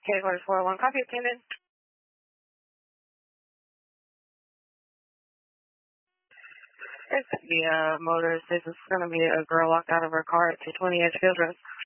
K-401, copy attendant. It's the motorist. This is going to be a girl locked out of her car at 220 Edgefield Road.